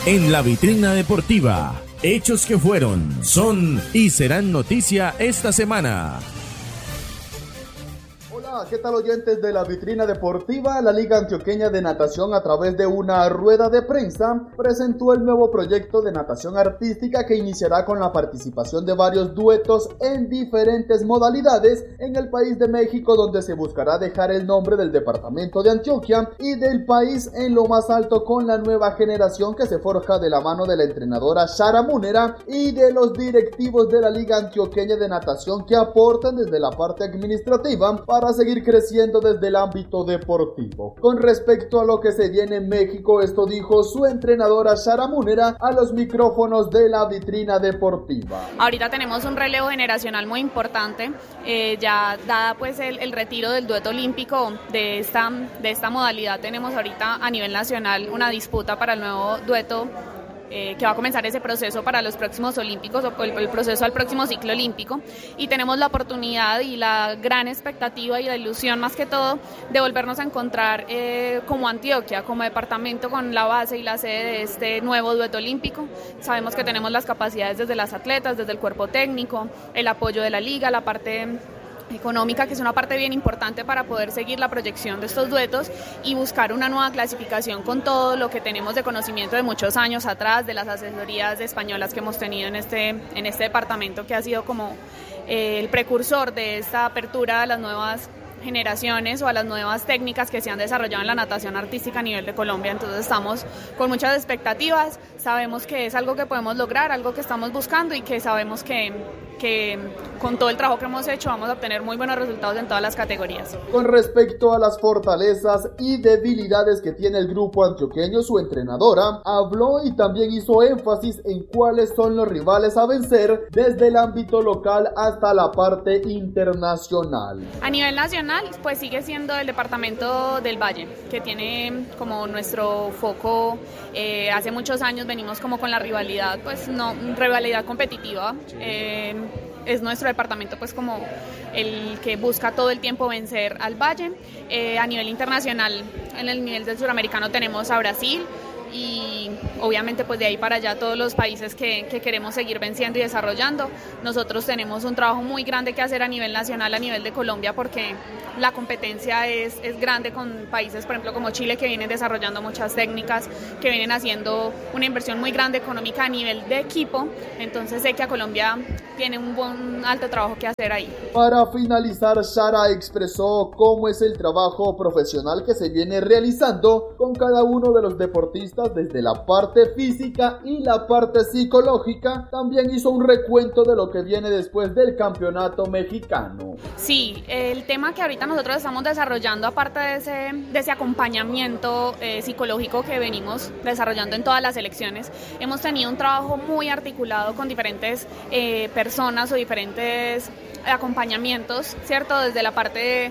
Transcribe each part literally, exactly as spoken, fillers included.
En la vitrina deportiva, hechos que fueron, son y serán noticia esta semana. Hola, ¿qué tal oyentes de la vitrina deportiva? La Liga Antioqueña de Natación, a través de una rueda de prensa, presentó el nuevo proyecto de natación artística que iniciará con la participación de varios duetos en diferentes modalidades en el país de México, donde se buscará dejar el nombre del departamento de Antioquia y del país en lo más alto con la nueva generación que se forja de la mano de la entrenadora Sara Munera y de los directivos de la Liga Antioqueña de Natación, que aportan desde la parte administrativa para seguir creciendo desde el ámbito deportivo. Con respecto a lo que se viene en México, esto dijo su entrenadora Sara Munera a los micrófonos de la vitrina deportiva. Ahorita tenemos un relevo generacional muy importante, eh, ya dada pues el, el retiro del dueto olímpico de esta, de esta modalidad. Tenemos ahorita a nivel nacional una disputa para el nuevo dueto Eh, que va a comenzar ese proceso para los próximos olímpicos o el, el proceso al próximo ciclo olímpico, y tenemos la oportunidad y la gran expectativa y la ilusión más que todo de volvernos a encontrar eh, como Antioquia, como departamento con la base y la sede de este nuevo dueto olímpico. Sabemos que tenemos las capacidades desde las atletas, desde el cuerpo técnico, el apoyo de la liga, la parte económica, que es una parte bien importante para poder seguir la proyección de estos duetos y buscar una nueva clasificación con todo lo que tenemos de conocimiento de muchos años atrás, de las asesorías españolas que hemos tenido en este, en este departamento, que ha sido como eh, el precursor de esta apertura a las nuevas generaciones o a las nuevas técnicas que se han desarrollado en la natación artística a nivel de Colombia. Entonces estamos con muchas expectativas, sabemos que es algo que podemos lograr, algo que estamos buscando y que sabemos que, que con todo el trabajo que hemos hecho vamos a obtener muy buenos resultados en todas las categorías. Con respecto a las fortalezas y debilidades que tiene el grupo antioqueño, su entrenadora habló y también hizo énfasis en cuáles son los rivales a vencer desde el ámbito local hasta la parte internacional. A nivel nacional, pues sigue siendo el departamento del Valle, que tiene como nuestro foco. Eh, hace muchos años venimos como con la rivalidad, pues no, rivalidad competitiva. Eh, es nuestro departamento pues como el que busca todo el tiempo vencer al Valle. Eh, a nivel internacional, en el nivel del suramericano tenemos a Brasil, y obviamente pues de ahí para allá todos los países que, que queremos seguir venciendo y desarrollando. Nosotros tenemos un trabajo muy grande que hacer a nivel nacional, a nivel de Colombia, porque la competencia es, es grande con países, por ejemplo, como Chile, que vienen desarrollando muchas técnicas, que vienen haciendo una inversión muy grande económica a nivel de equipo. Entonces sé que a Colombia tiene un buen alto trabajo que hacer ahí. Para finalizar, Sara expresó cómo es el trabajo profesional que se viene realizando con cada uno de los deportistas desde la parte física y la parte psicológica. También hizo un recuento de lo que viene después del campeonato mexicano. Sí, el tema que ahorita nosotros estamos desarrollando, aparte de ese, de ese acompañamiento eh, psicológico que venimos desarrollando en todas las selecciones, hemos tenido un trabajo muy articulado con diferentes eh, personas o diferentes acompañamientos, ¿cierto? Desde la parte de,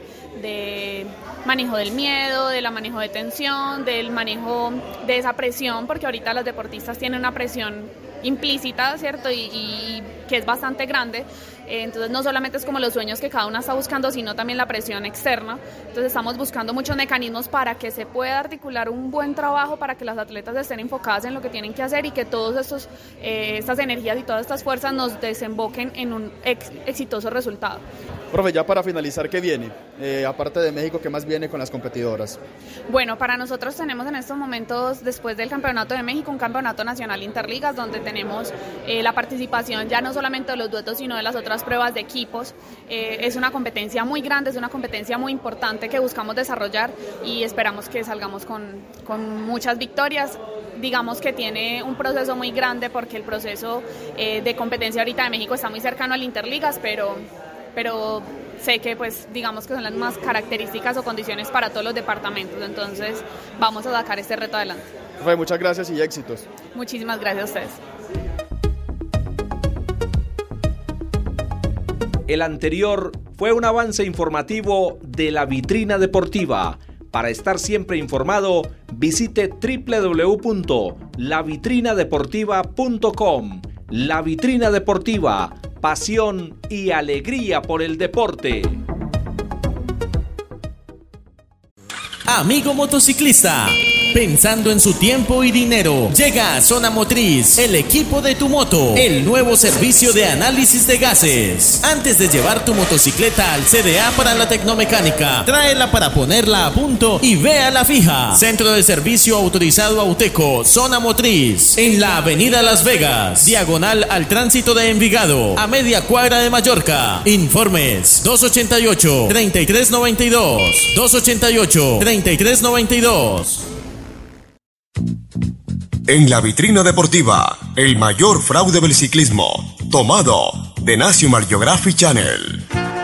de manejo del miedo, de la manejo de tensión, del manejo de esa presión, porque ahorita los deportistas tienen una presión implícita, ¿cierto? Y, y que es bastante grande. Entonces no solamente es como los sueños que cada una está buscando, sino también la presión externa. Entonces estamos buscando muchos mecanismos para que se pueda articular un buen trabajo, para que las atletas estén enfocadas en lo que tienen que hacer y que todas estos, eh, estas energías y todas estas fuerzas nos desemboquen en un ex, exitoso resultado. Profe, ya para finalizar, ¿qué viene? Eh, aparte de México, ¿qué más viene con las competidoras? Bueno, para nosotros tenemos en estos momentos, después del Campeonato de México, un Campeonato Nacional Interligas, donde tenemos eh, la participación ya no solamente de los duetos, sino de las otras pruebas de equipos. Eh, es una competencia muy grande, es una competencia muy importante que buscamos desarrollar y esperamos que salgamos con, con muchas victorias. Digamos que tiene un proceso muy grande porque el proceso eh, de competencia ahorita de México está muy cercano al Interligas, pero... pero sé que pues digamos que son las más características o condiciones para todos los departamentos, entonces vamos a sacar este reto adelante. Profe, muchas gracias y éxitos. Muchísimas gracias a ustedes. El anterior fue un avance informativo de la Vitrina Deportiva. Para estar siempre informado, visite doble u doble u doble u punto la vitrina deportiva punto com. La Vitrina Deportiva, pasión y alegría por el deporte. Amigo motociclista, pensando en su tiempo y dinero. Llega a Zona Motriz, el equipo de tu moto, el nuevo servicio de análisis de gases. Antes de llevar tu motocicleta al C D A para la tecnomecánica, tráela para ponerla a punto y vea la fija. Centro de servicio autorizado Auteco, Zona Motriz, en la avenida Las Vegas, diagonal al tránsito de Envigado, a media cuadra de Mallorca. Informes dos ochenta y ocho, treinta y tres noventa y dos, dos ochenta y ocho, treinta y tres noventa y dos. En la vitrina deportiva, el mayor fraude del ciclismo, tomado de National Geographic Channel.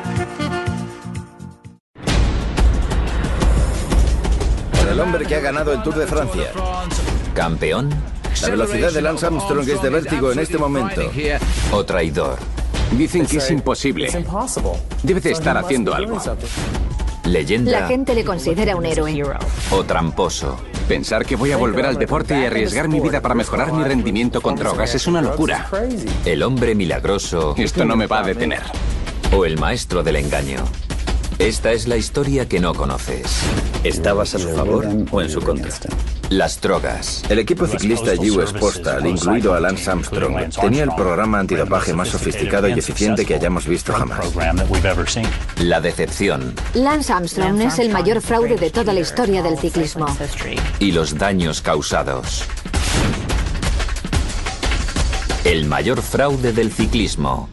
Por el hombre que ha ganado el Tour de Francia. ¿Campeón? La velocidad de Lance Armstrong es de vértigo en este momento. ¿O traidor? Dicen que es imposible. Debe de estar haciendo algo. ¿Leyenda? La gente le considera un héroe. ¿O tramposo? Pensar que voy a volver al deporte y arriesgar mi vida para mejorar mi rendimiento con drogas es una locura. ¿El hombre milagroso? Esto no me va a detener. ¿O el maestro del engaño? Esta es la historia que no conoces. ¿Estabas a su favor o en su contra? Las drogas. El equipo ciclista U S Postal, incluido a Lance Armstrong, tenía el programa antidopaje más sofisticado y eficiente que hayamos visto jamás. La decepción. Lance Armstrong es el mayor fraude de toda la historia del ciclismo. Y los daños causados. El mayor fraude del ciclismo.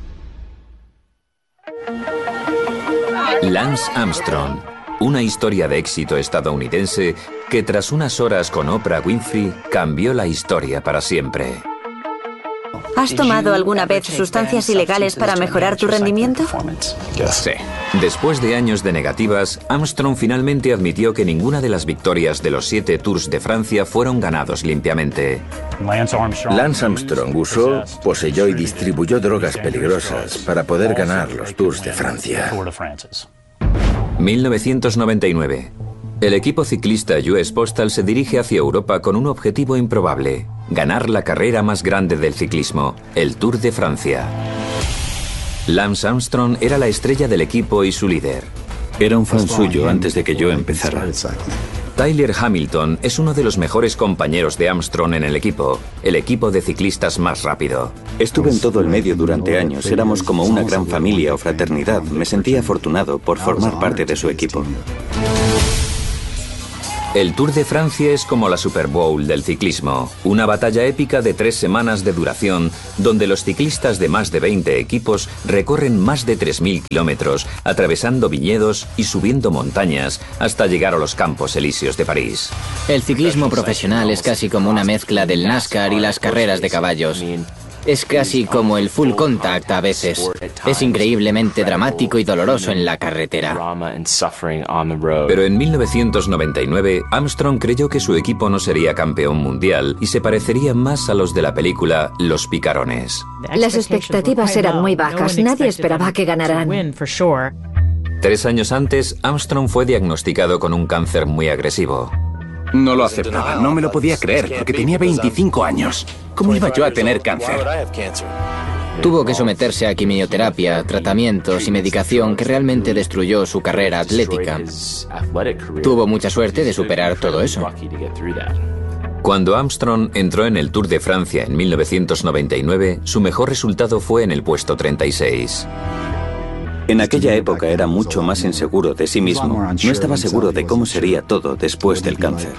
Lance Armstrong, una historia de éxito estadounidense que tras unas horas con Oprah Winfrey cambió la historia para siempre. ¿Has tomado alguna vez sustancias ilegales para mejorar tu rendimiento? Sí. Después de años de negativas, Armstrong finalmente admitió que ninguna de las victorias de los siete Tours de Francia fueron ganados limpiamente. Lance Armstrong usó, poseyó y distribuyó drogas peligrosas para poder ganar los Tours de Francia. mil novecientos noventa y nueve. El equipo ciclista U S Postal se dirige hacia Europa con un objetivo improbable: ganar la carrera más grande del ciclismo, el Tour de Francia. Lance Armstrong era la estrella del equipo y su líder. Era un fan suyo antes de que yo empezara. Tyler Hamilton es uno de los mejores compañeros de Armstrong en el equipo, el equipo de ciclistas más rápido. Estuve en todo el medio durante años, éramos como una gran familia o fraternidad. Me sentía afortunado por formar parte de su equipo. El Tour de Francia es como la Super Bowl del ciclismo, una batalla épica de tres semanas de duración, donde los ciclistas de más de veinte equipos recorren más de tres mil kilómetros, atravesando viñedos y subiendo montañas hasta llegar a los Campos Elíseos de París. El ciclismo profesional es casi como una mezcla del NASCAR y las carreras de caballos. Es casi como el full contact a veces. Es increíblemente dramático y doloroso en la carretera. Pero en mil novecientos noventa y nueve, Armstrong creyó que su equipo no sería campeón mundial y se parecería más a los de la película Los Picarones. Las expectativas eran muy bajas, nadie esperaba que ganaran. Tres años antes, Armstrong fue diagnosticado con un cáncer muy agresivo. No lo aceptaba, no me lo podía creer, porque tenía veinticinco años. ¿Cómo iba yo a tener cáncer? Tuvo que someterse a quimioterapia, tratamientos y medicación que realmente destruyó su carrera atlética. Tuvo mucha suerte de superar todo eso. Cuando Armstrong entró en el Tour de Francia en mil novecientos noventa y nueve, su mejor resultado fue en el puesto treinta y seis. En aquella época era mucho más inseguro de sí mismo. No estaba seguro de cómo sería todo después del cáncer.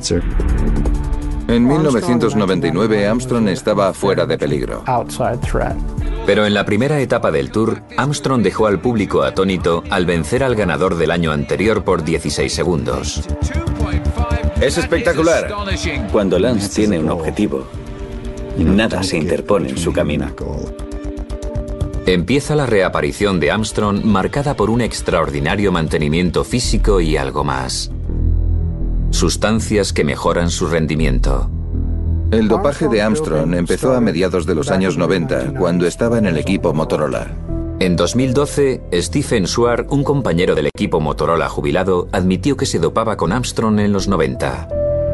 En mil novecientos noventa y nueve, Armstrong estaba fuera de peligro. Pero en la primera etapa del Tour, Armstrong dejó al público atónito al vencer al ganador del año anterior por dieciséis segundos. Es espectacular. Cuando Lance tiene un objetivo, nada se interpone en su camino. Empieza la reaparición de Armstrong marcada por un extraordinario mantenimiento físico y algo más. Sustancias que mejoran su rendimiento. El dopaje de Armstrong empezó a mediados de los años noventa, cuando estaba en el equipo Motorola. En dos mil doce, Stephen Swart, un compañero del equipo Motorola jubilado, admitió que se dopaba con Armstrong en los noventa.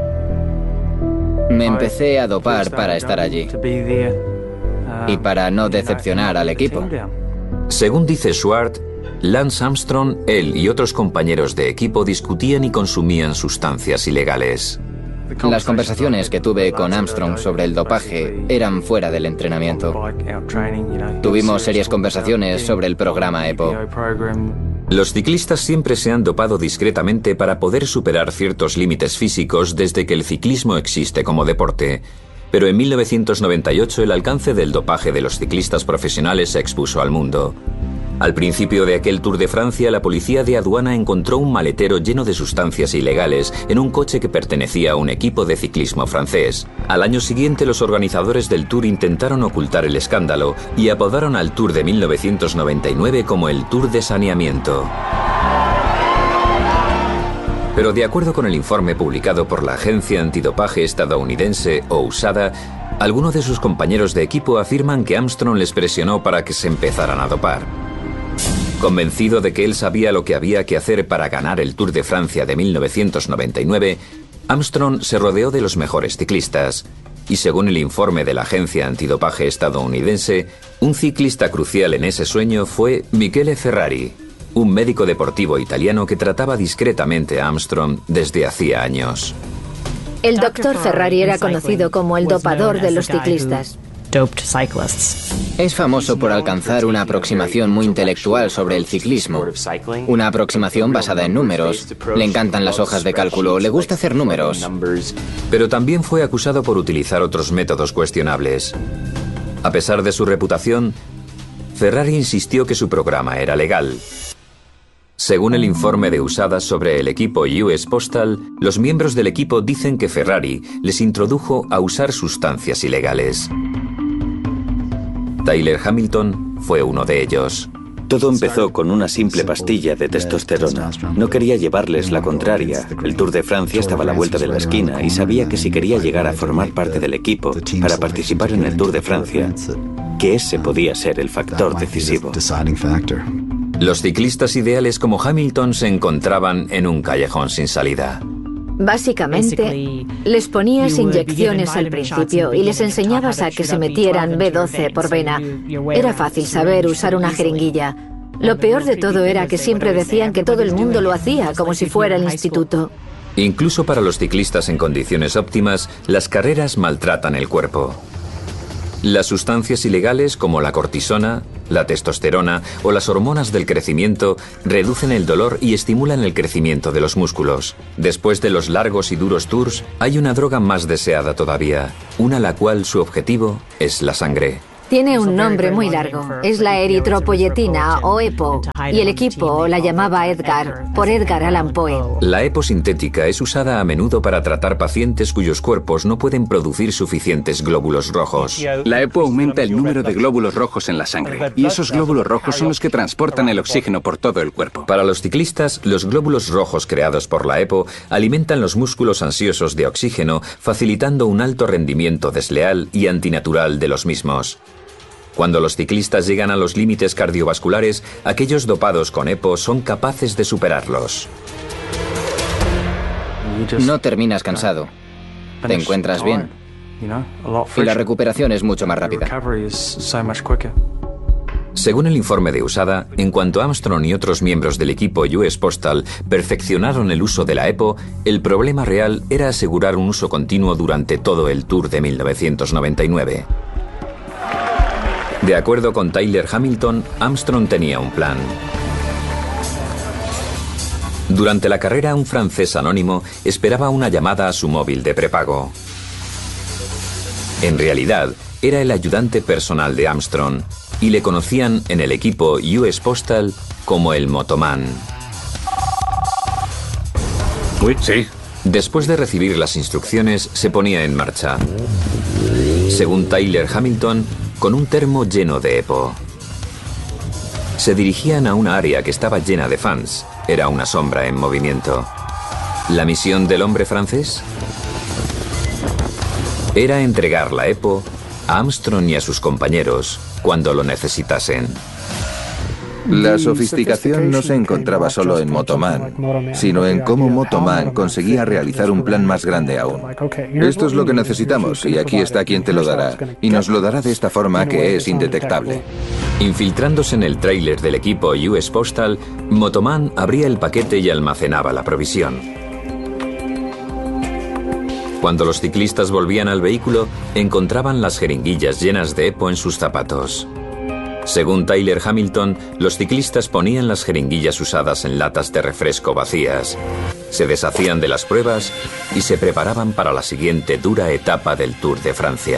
Me empecé a dopar para estar allí. Y para no decepcionar al equipo. Según dice Swart, Lance Armstrong, él y otros compañeros de equipo discutían y consumían sustancias ilegales. Las conversaciones que tuve con Armstrong sobre el dopaje eran fuera del entrenamiento. Tuvimos serias conversaciones sobre el programa EPO. Los ciclistas siempre se han dopado discretamente para poder superar ciertos límites físicos desde que el ciclismo existe como deporte. Pero en mil novecientos noventa y ocho el alcance del dopaje de los ciclistas profesionales se expuso al mundo. Al principio de aquel Tour de Francia, la policía de aduana encontró un maletero lleno de sustancias ilegales en un coche que pertenecía a un equipo de ciclismo francés. Al año siguiente, los organizadores del Tour intentaron ocultar el escándalo y apodaron al Tour de mil novecientos noventa y nueve como el Tour de Saneamiento. Pero de acuerdo con el informe publicado por la agencia antidopaje estadounidense U S A D A, algunos de sus compañeros de equipo afirman que Armstrong les presionó para que se empezaran a dopar. Convencido de que él sabía lo que había que hacer para ganar el Tour de Francia de mil novecientos noventa y nueve, Armstrong se rodeó de los mejores ciclistas. Y según el informe de la agencia antidopaje estadounidense, un ciclista crucial en ese sueño fue Michele Ferrari, un médico deportivo italiano que trataba discretamente a Armstrong desde hacía años. El doctor Ferrari era conocido como el dopador de los ciclistas. Es famoso por alcanzar una aproximación muy intelectual sobre el ciclismo. Una aproximación basada en números. Le encantan las hojas de cálculo, le gusta hacer números. Pero también fue acusado por utilizar otros métodos cuestionables. A pesar de su reputación, Ferrari insistió que su programa era legal. Según el informe de U S A D A sobre el equipo U S Postal, los miembros del equipo dicen que Ferrari les introdujo a usar sustancias ilegales. Tyler Hamilton fue uno de ellos. Todo empezó con una simple pastilla de testosterona. No quería llevarles la contraria. El Tour de Francia estaba a la vuelta de la esquina y sabía que si quería llegar a formar parte del equipo para participar en el Tour de Francia, que ese podía ser el factor decisivo. Los ciclistas ideales como Hamilton se encontraban en un callejón sin salida. Básicamente, les ponías inyecciones al principio y les enseñabas a que se metieran B doce por vena. Era fácil saber usar una jeringuilla. Lo peor de todo era que siempre decían que todo el mundo lo hacía, como si fuera el instituto. Incluso para los ciclistas en condiciones óptimas, las carreras maltratan el cuerpo. Las sustancias ilegales como la cortisona, la testosterona o las hormonas del crecimiento reducen el dolor y estimulan el crecimiento de los músculos. Después de los largos y duros tours, hay una droga más deseada todavía, una la cual su objetivo es la sangre. Tiene un nombre muy largo. Es la eritropoyetina o EPO. Y el equipo la llamaba Edgar, por Edgar Allan Poe. La EPO sintética es usada a menudo para tratar pacientes cuyos cuerpos no pueden producir suficientes glóbulos rojos. La EPO aumenta el número de glóbulos rojos en la sangre. Y esos glóbulos rojos son los que transportan el oxígeno por todo el cuerpo. Para los ciclistas, los glóbulos rojos creados por la EPO alimentan los músculos ansiosos de oxígeno, facilitando un alto rendimiento desleal y antinatural de los mismos. Cuando los ciclistas llegan a los límites cardiovasculares, aquellos dopados con EPO son capaces de superarlos. No terminas cansado. Te encuentras bien. Y la recuperación es mucho más rápida. Según el informe de U S A D A, en cuanto Armstrong y otros miembros del equipo U S Postal perfeccionaron el uso de la EPO, el problema real era asegurar un uso continuo durante todo el Tour de mil novecientos noventa y nueve. De acuerdo con Tyler Hamilton, Armstrong tenía un plan. Durante la carrera, un francés anónimo esperaba una llamada a su móvil de prepago. En realidad, era el ayudante personal de Armstrong y le conocían en el equipo U S Postal como el Motoman. Uy, sí. Después de recibir las instrucciones, se ponía en marcha. Según Tyler Hamilton, con un termo lleno de EPO. Se dirigían a una área que estaba llena de fans. Era una sombra en movimiento. ¿La misión del hombre francés? Era entregar la EPO a Armstrong y a sus compañeros cuando lo necesitasen. La sofisticación no se encontraba solo en Motoman, sino en cómo Motoman conseguía realizar un plan más grande aún. Esto es lo que necesitamos y aquí está quien te lo dará. Y nos lo dará de esta forma que es indetectable. Infiltrándose en el tráiler del equipo U S Postal, Motoman abría el paquete y almacenaba la provisión. Cuando los ciclistas volvían al vehículo, encontraban las jeringuillas llenas de EPO en sus zapatos. Según Tyler Hamilton, los ciclistas ponían las jeringuillas usadas en latas de refresco vacías, se deshacían de las pruebas y se preparaban para la siguiente dura etapa del Tour de Francia.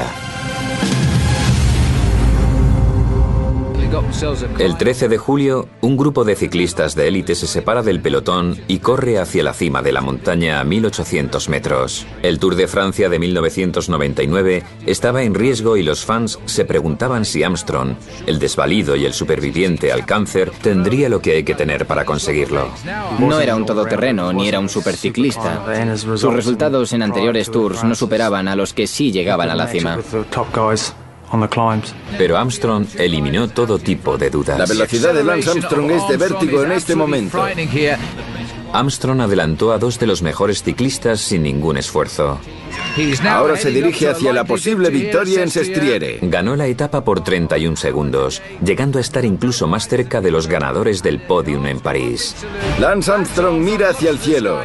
El trece de julio, un grupo de ciclistas de élite se separa del pelotón y corre hacia la cima de la montaña a mil ochocientos metros. El Tour de Francia de mil novecientos noventa y nueve estaba en riesgo y los fans se preguntaban si Armstrong, el desvalido y el superviviente al cáncer, tendría lo que hay que tener para conseguirlo. No era un todoterreno ni era un superciclista. Sus resultados en anteriores tours no superaban a los que sí llegaban a la cima. Pero Armstrong eliminó todo tipo de dudas. La velocidad de Lance Armstrong es de vértigo en este momento. Armstrong adelantó a dos de los mejores ciclistas sin ningún esfuerzo. Ahora se dirige hacia la posible victoria en Sestriere. Ganó la etapa por treinta y un segundos, llegando a estar incluso más cerca de los ganadores del podium en París. Lance Armstrong mira hacia el cielo.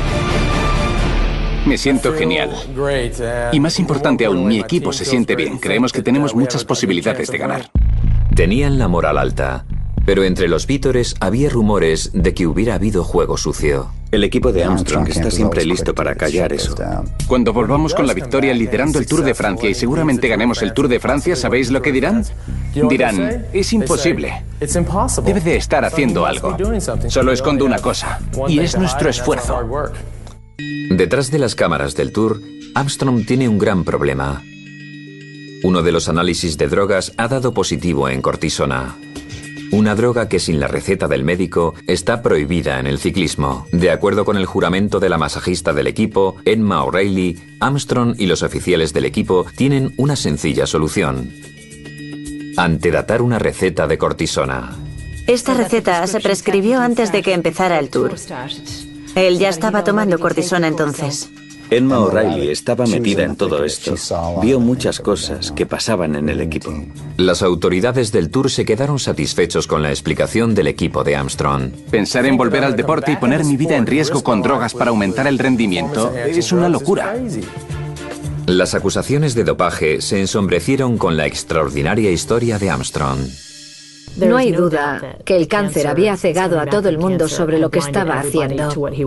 Me siento genial. Y más importante aún, mi equipo se siente bien. Creemos que tenemos muchas posibilidades de ganar. Tenían la moral alta, pero entre los vítores había rumores de que hubiera habido juego sucio. El equipo de Armstrong está siempre listo para callar eso. Cuando volvamos con la victoria liderando el Tour de Francia y seguramente ganemos el Tour de Francia, ¿sabéis lo que dirán? Dirán, es imposible. Debe de estar haciendo algo. Solo escondo una cosa, y es nuestro esfuerzo. Detrás de las cámaras del Tour, Armstrong tiene un gran problema. Uno de los análisis de drogas ha dado positivo en cortisona. Una droga que sin la receta del médico está prohibida en el ciclismo. De acuerdo con el juramento de la masajista del equipo, Emma O'Reilly, Armstrong y los oficiales del equipo tienen una sencilla solución: antedatar una receta de cortisona. Esta receta se prescribió antes de que empezara el Tour. Él ya estaba tomando cortisona entonces. Emma O'Reilly estaba metida en todo esto. Vio muchas cosas que pasaban en el equipo. Las autoridades del Tour se quedaron satisfechos con la explicación del equipo de Armstrong. Pensar en volver al deporte y poner mi vida en riesgo con drogas para aumentar el rendimiento es una locura. Las acusaciones de dopaje se ensombrecieron con la extraordinaria historia de Armstrong. No hay duda que el cáncer había cegado a todo el mundo sobre lo que estaba haciendo.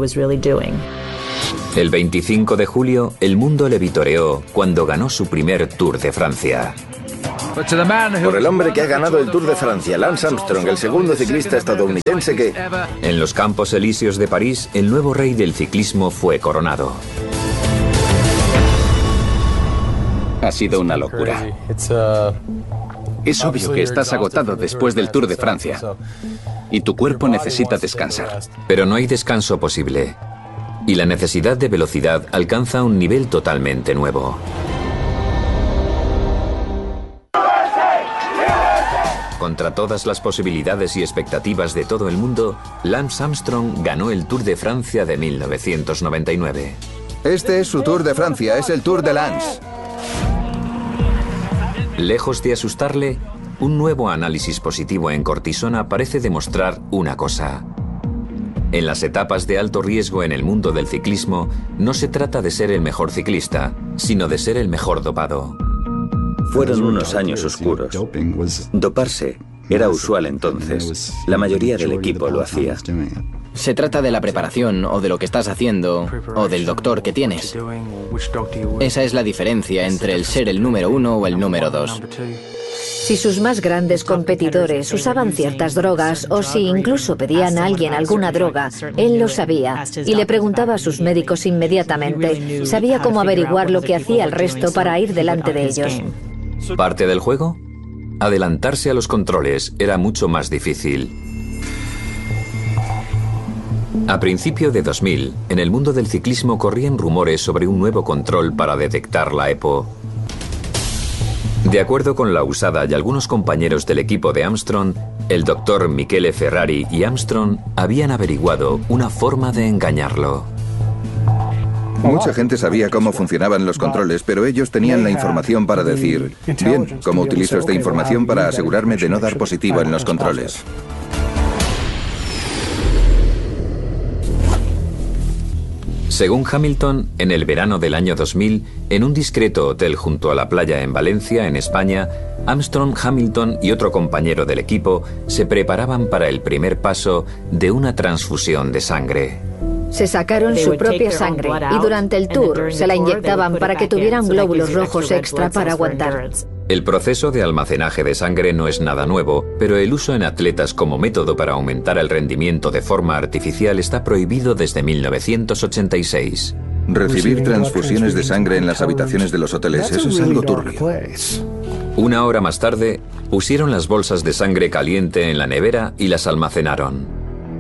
El veinticinco de julio, el mundo le vitoreó cuando ganó su primer Tour de Francia. Por el hombre que ha ganado el Tour de Francia, Lance Armstrong, el segundo ciclista estadounidense que... En los Campos Elíseos de París, el nuevo rey del ciclismo fue coronado. Ha sido una locura. Es obvio que estás agotado después del Tour de Francia y tu cuerpo necesita descansar. Pero no hay descanso posible. Y la necesidad de velocidad alcanza un nivel totalmente nuevo. Contra todas las posibilidades y expectativas de todo el mundo, Lance Armstrong ganó el Tour de Francia de mil novecientos noventa y nueve. Este es su Tour de Francia, es el Tour de Lance. Lejos de asustarle, un nuevo análisis positivo en cortisona parece demostrar una cosa. En las etapas de alto riesgo en el mundo del ciclismo, no se trata de ser el mejor ciclista, sino de ser el mejor dopado. Fueron unos años oscuros. Doparse era usual entonces. La mayoría del equipo lo hacía. Se trata de la preparación, o de lo que estás haciendo, o del doctor que tienes. Esa es la diferencia entre el ser el número uno o el número dos. Si sus más grandes competidores usaban ciertas drogas o si incluso pedían a alguien alguna droga, él lo sabía y le preguntaba a sus médicos inmediatamente. Sabía cómo averiguar lo que hacía el resto para ir delante de ellos. ¿Parte del juego? Adelantarse a los controles era mucho más difícil. A principio de dos mil, en el mundo del ciclismo corrían rumores sobre un nuevo control para detectar la EPO. De acuerdo con la USADA y algunos compañeros del equipo de Armstrong, el doctor Michele Ferrari y Armstrong habían averiguado una forma de engañarlo. Mucha gente sabía cómo funcionaban los controles, pero ellos tenían la información para decir, bien, ¿cómo utilizo esta información para asegurarme de no dar positivo en los controles? Según Hamilton, en el verano del año dos mil, en un discreto hotel junto a la playa en Valencia, en España, Armstrong, Hamilton y otro compañero del equipo se preparaban para el primer paso de una transfusión de sangre. Se sacaron su propia sangre y durante el tour se la inyectaban para que tuvieran glóbulos rojos extra para aguantar. El proceso de almacenaje de sangre no es nada nuevo, pero el uso en atletas como método para aumentar el rendimiento de forma artificial está prohibido desde mil novecientos ochenta y seis. Recibir transfusiones de sangre en las habitaciones de los hoteles, eso es algo turbio. Una hora más tarde, pusieron las bolsas de sangre caliente en la nevera y las almacenaron.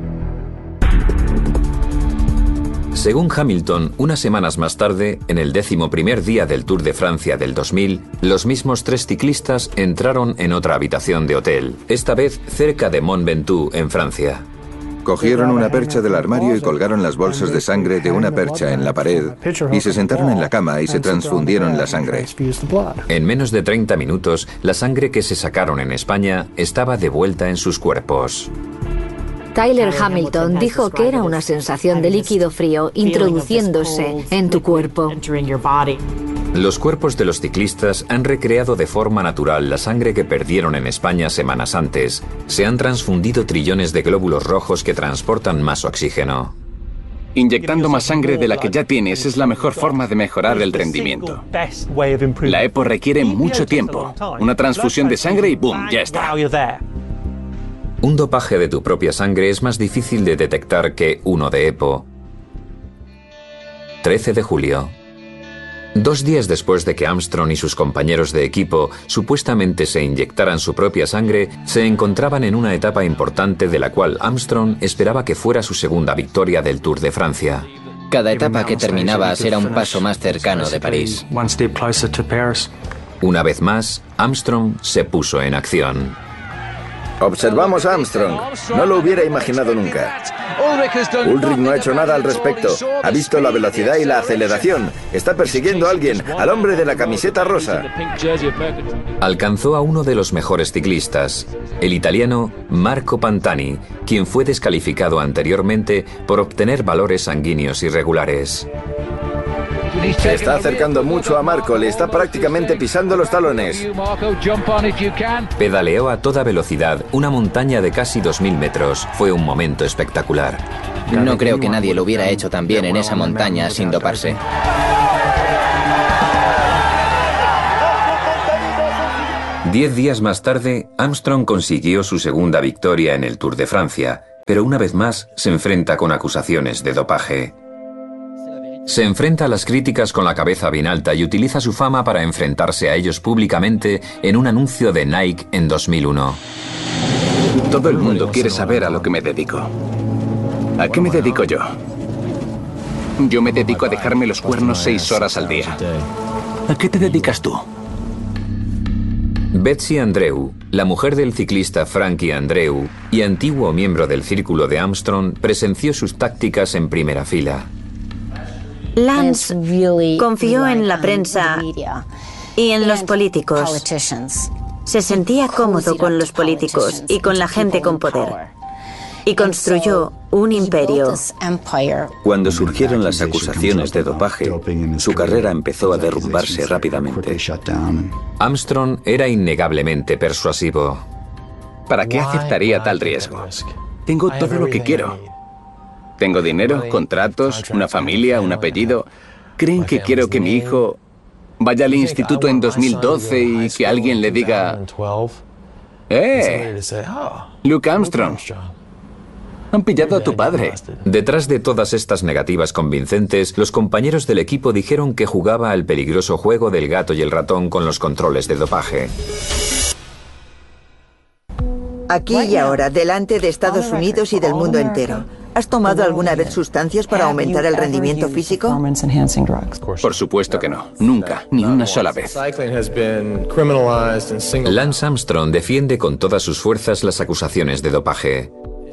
Según Hamilton, unas semanas más tarde, en el décimo primer día del Tour de Francia del dos mil, los mismos tres ciclistas entraron en otra habitación de hotel, esta vez cerca de Mont Ventoux, en Francia. Cogieron una percha del armario y colgaron las bolsas de sangre de una percha en la pared y se sentaron en la cama y se transfundieron la sangre. En menos de treinta minutos, la sangre que se sacaron en España estaba de vuelta en sus cuerpos. Tyler Hamilton dijo que era una sensación de líquido frío introduciéndose en tu cuerpo. Los cuerpos de los ciclistas han recreado de forma natural la sangre que perdieron en España semanas antes. Se han transfundido trillones de glóbulos rojos que transportan más oxígeno. Inyectando más sangre de la que ya tienes es la mejor forma de mejorar el rendimiento. La EPO requiere mucho tiempo. Una transfusión de sangre y ¡boom! Ya está. Un dopaje de tu propia sangre es más difícil de detectar que uno de EPO. trece de julio. Dos días después de que Armstrong y sus compañeros de equipo supuestamente se inyectaran su propia sangre, se encontraban en una etapa importante de la cual Armstrong esperaba que fuera su segunda victoria del Tour de Francia. Cada etapa que terminabas era un paso más cercano de París. Una vez más, Armstrong se puso en acción. Observamos a Armstrong. No lo hubiera imaginado nunca. Ullrich no ha hecho nada al respecto. Ha visto la velocidad y la aceleración. Está persiguiendo a alguien, al hombre de la camiseta rosa. Alcanzó a uno de los mejores ciclistas, el italiano Marco Pantani, quien fue descalificado anteriormente por obtener valores sanguíneos irregulares. Se está acercando mucho a Marco, le está prácticamente pisando los talones. Pedaleó a toda velocidad una montaña de casi dos mil metros. Fue un momento espectacular. No creo que nadie lo hubiera hecho tan bien en esa montaña sin doparse. Diez días más tarde, Armstrong consiguió su segunda victoria en el Tour de Francia, pero una vez más se enfrenta con acusaciones de dopaje. Se enfrenta a las críticas con la cabeza bien alta y utiliza su fama para enfrentarse a ellos públicamente en un anuncio de Nike en dos mil uno. Todo el mundo quiere saber a lo que me dedico. ¿A qué me dedico yo? Yo me dedico a dejarme los cuernos seis horas al día. ¿A qué te dedicas tú? Betsy Andreu, la mujer del ciclista Frankie Andreu y antiguo miembro del círculo de Armstrong, presenció sus tácticas en primera fila. Lance confió en la prensa y en los políticos. Se sentía cómodo con los políticos y con la gente con poder. Y construyó un imperio. Cuando surgieron las acusaciones de dopaje, su carrera empezó a derrumbarse rápidamente. Armstrong era innegablemente persuasivo. ¿Para qué aceptaría tal riesgo? Tengo todo lo que quiero. Tengo dinero, contratos, una familia, un apellido. ¿Creen que quiero que mi hijo vaya al instituto en dos mil doce y que alguien le diga: ¡Eh! Luke Armstrong. Han pillado a tu padre. Detrás de todas estas negativas convincentes, los compañeros del equipo dijeron que jugaba al peligroso juego del gato y el ratón con los controles de dopaje. Aquí y ahora, delante de Estados Unidos y del mundo entero, ¿has tomado alguna vez sustancias para aumentar el rendimiento físico? Por supuesto que no. Nunca, ni una sola vez. Lance Armstrong defiende con todas sus fuerzas las acusaciones de dopaje.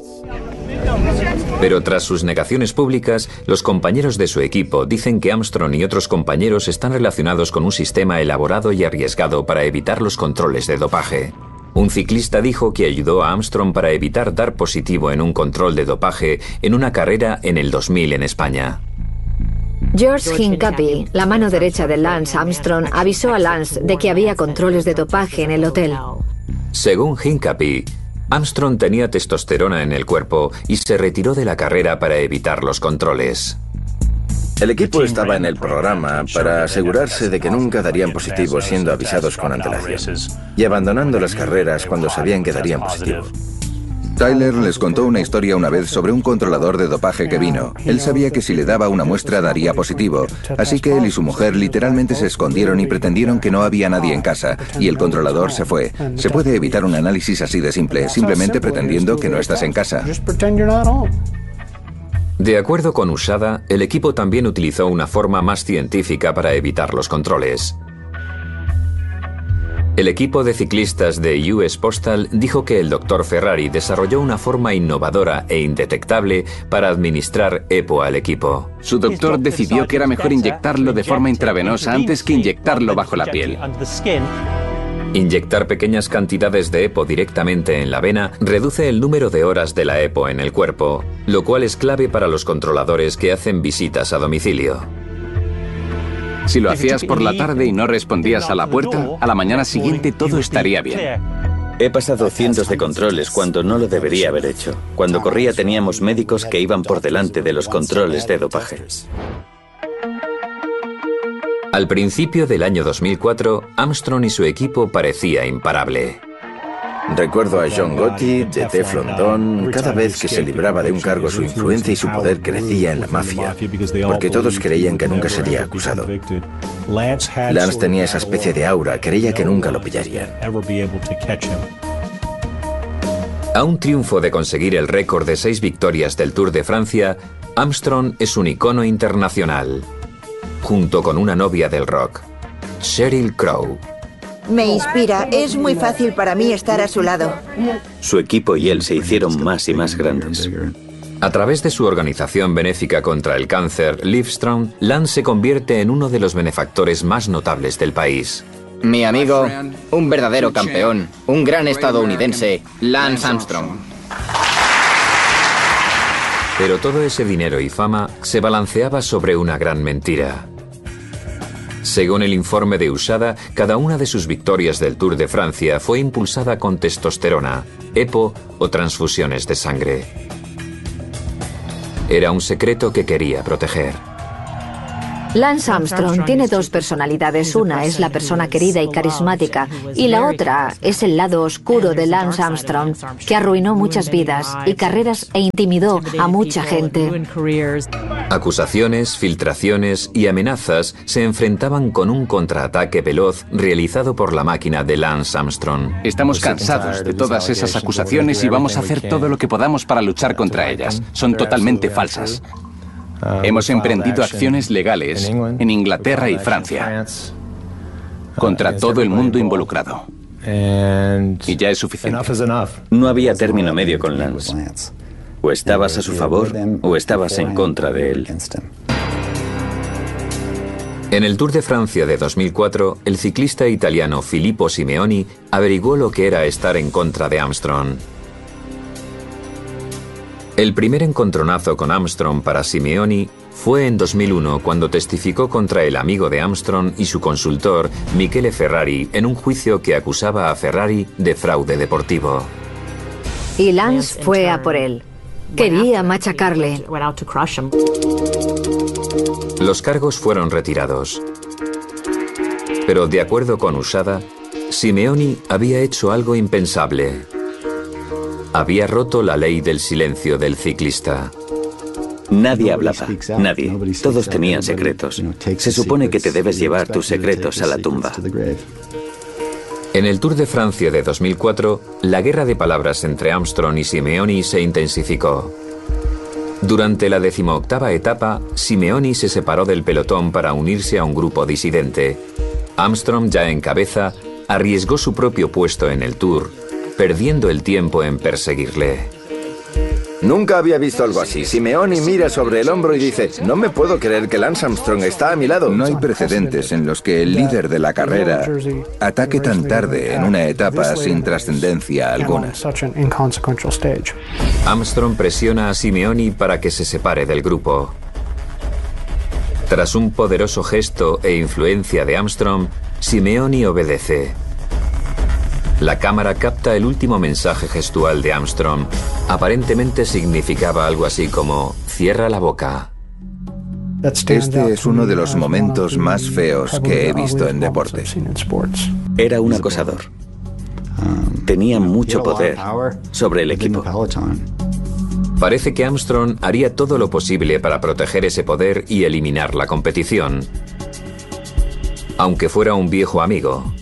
Pero tras sus negaciones públicas, los compañeros de su equipo dicen que Armstrong y otros compañeros están relacionados con un sistema elaborado y arriesgado para evitar los controles de dopaje. Un ciclista dijo que ayudó a Armstrong para evitar dar positivo en un control de dopaje en una carrera en el dos mil en España. George Hincapie, la mano derecha de Lance Armstrong, avisó a Lance de que había controles de dopaje en el hotel. Según Hincapie, Armstrong tenía testosterona en el cuerpo y se retiró de la carrera para evitar los controles. El equipo estaba en el programa para asegurarse de que nunca darían positivo siendo avisados con antelación y abandonando las carreras cuando sabían que darían positivo. Tyler les contó una historia una vez sobre un controlador de dopaje que vino. Él sabía que si le daba una muestra daría positivo, así que él y su mujer literalmente se escondieron y pretendieron que no había nadie en casa, y el controlador se fue. Se puede evitar un análisis así de simple, simplemente pretendiendo que no estás en casa. De acuerdo con Usada, el equipo también utilizó una forma más científica para evitar los controles. El equipo de ciclistas de U S Postal dijo que el doctor Ferrari desarrolló una forma innovadora e indetectable para administrar EPO al equipo. Su doctor decidió que era mejor inyectarlo de forma intravenosa antes que inyectarlo bajo la piel. Inyectar pequeñas cantidades de EPO directamente en la vena reduce el número de horas de la EPO en el cuerpo, lo cual es clave para los controladores que hacen visitas a domicilio. Si lo hacías por la tarde y no respondías a la puerta, a la mañana siguiente todo estaría bien. He pasado cientos de controles cuando no lo debería haber hecho. Cuando corría teníamos médicos que iban por delante de los controles de dopaje. Al principio del año dos mil cuatro, Armstrong y su equipo parecía imparable. Recuerdo a John Gotti, de Teflon Don, cada vez que se libraba de un cargo su influencia y su poder crecía en la mafia, porque todos creían que nunca sería acusado. Lance tenía esa especie de aura, creía que nunca lo pillarían. A un triunfo de conseguir el récord de seis victorias del Tour de Francia, Armstrong es un icono internacional, junto con una novia del rock, Sheryl Crow. Me inspira, es muy fácil para mí estar a su lado. Su equipo y él se hicieron más y más grandes. A través de su organización benéfica contra el cáncer, Livestrong, Lance se convierte en uno de los benefactores más notables del país. Mi amigo, un verdadero campeón, un gran estadounidense, Lance Armstrong. Pero todo ese dinero y fama se balanceaba sobre una gran mentira. Según el informe de Usada, cada una de sus victorias del Tour de Francia fue impulsada con testosterona, EPO o transfusiones de sangre. Era un secreto que quería proteger. Lance Armstrong tiene dos personalidades. Una es la persona querida y carismática, y la otra es el lado oscuro de Lance Armstrong, que arruinó muchas vidas y carreras e intimidó a mucha gente. Acusaciones, filtraciones y amenazas se enfrentaban con un contraataque veloz realizado por la máquina de Lance Armstrong. Estamos cansados de todas esas acusaciones y vamos a hacer todo lo que podamos para luchar contra ellas. Son totalmente falsas. Hemos emprendido acciones legales en Inglaterra y Francia contra todo el mundo involucrado. Y ya es suficiente. No había término medio con Lance. O estabas a su favor o estabas en contra de él. En el Tour de Francia de dos mil cuatro, el ciclista italiano Filippo Simeoni averiguó lo que era estar en contra de Armstrong. El primer encontronazo con Armstrong para Simeoni fue en dos mil uno, cuando testificó contra el amigo de Armstrong y su consultor, Michele Ferrari, en un juicio que acusaba a Ferrari de fraude deportivo. Y Lance fue a por él. Quería machacarle. Los cargos fueron retirados. Pero de acuerdo con Usada, Simeoni había hecho algo impensable. Había roto la ley del silencio del ciclista. Nadie hablaba, nadie. Todos tenían secretos. Se supone que te debes llevar tus secretos a la tumba. En el Tour de Francia de dos mil cuatro, la guerra de palabras entre Armstrong y Simeoni se intensificó. Durante la decimoctava etapa, Simeoni se separó del pelotón para unirse a un grupo disidente. Armstrong, ya en cabeza, arriesgó su propio puesto en el Tour, perdiendo el tiempo en perseguirle. Nunca había visto algo así. Simeoni mira sobre el hombro y dice: no me puedo creer que Lance Armstrong está a mi lado. No hay precedentes en los que el líder de la carrera ataque tan tarde en una etapa sin trascendencia alguna. Armstrong presiona a Simeoni para que se separe del grupo. Tras un poderoso gesto e influencia de Armstrong, Simeoni obedece. La cámara capta el último mensaje gestual de Armstrong. Aparentemente significaba algo así como «cierra la boca». Este es uno de los momentos más feos que he visto en deportes. Era un acosador. Tenía mucho poder sobre el equipo. Parece que Armstrong haría todo lo posible para proteger ese poder y eliminar la competición, aunque fuera un viejo amigo.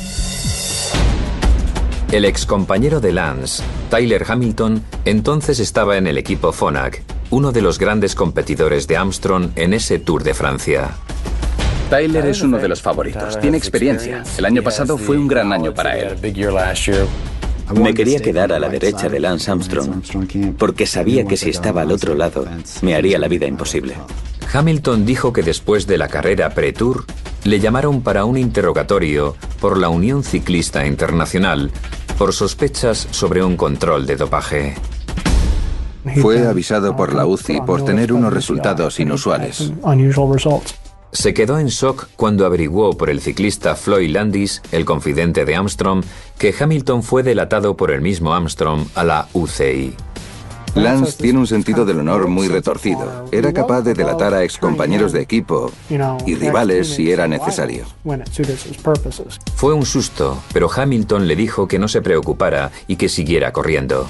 El excompañero de Lance, Tyler Hamilton, entonces estaba en el equipo Phonak, uno de los grandes competidores de Armstrong en ese Tour de Francia. Tyler es uno de los favoritos, tiene experiencia. El año pasado fue un gran año para él. Me quería quedar a la derecha de Lance Armstrong porque sabía que si estaba al otro lado me haría la vida imposible. Hamilton dijo que después de la carrera pre-Tour le llamaron para un interrogatorio por la Unión Ciclista Internacional por sospechas sobre un control de dopaje. Fue avisado por la U C I por tener unos resultados inusuales. Se quedó en shock cuando averiguó por el ciclista Floyd Landis, el confidente de Armstrong, que Hamilton fue delatado por el mismo Armstrong a la U C I. Lance tiene un sentido del honor muy retorcido. Era capaz de delatar a excompañeros de equipo y rivales si era necesario. Fue un susto, pero Hamilton le dijo que no se preocupara y que siguiera corriendo.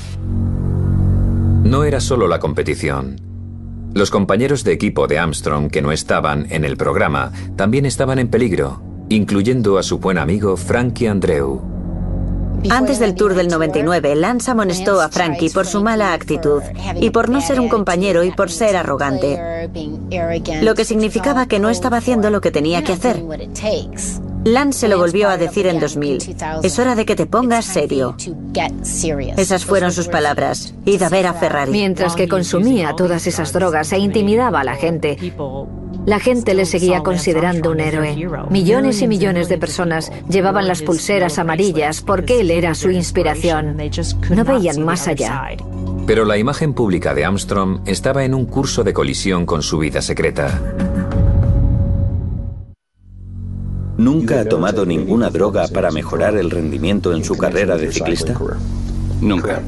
No era solo la competición. Los compañeros de equipo de Armstrong que no estaban en el programa también estaban en peligro, incluyendo a su buen amigo Frankie Andreu. Antes del Tour del noventa y nueve, Lance amonestó a Frankie por su mala actitud y por no ser un compañero y por ser arrogante, lo que significaba que no estaba haciendo lo que tenía que hacer. Lance se lo volvió a decir en dos mil. Es hora de que te pongas serio. Esas fueron sus palabras. Id a ver a Ferrari. Mientras que consumía todas esas drogas e intimidaba a la gente, la gente le seguía considerando un héroe. Millones y millones de personas llevaban las pulseras amarillas porque él era su inspiración. No veían más allá. Pero la imagen pública de Armstrong estaba en un curso de colisión con su vida secreta. ¿Nunca ha tomado ninguna droga para mejorar el rendimiento en su carrera de ciclista? Nunca.